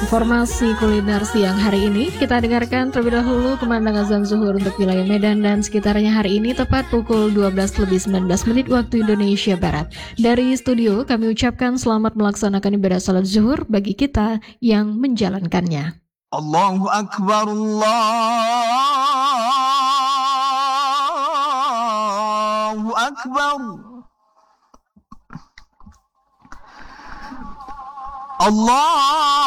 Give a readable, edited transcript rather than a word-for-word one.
informasi kuliner siang hari ini. Kita dengarkan terlebih dahulu pemandangan azan zuhur untuk wilayah Medan dan sekitarnya hari ini tepat pukul 12:19 waktu Indonesia Barat. Dari studio kami ucapkan selamat melaksanakan ibadah salat zuhur bagi kita yang menjalankannya. Allahu Akbar, Allahu Akbar. Allah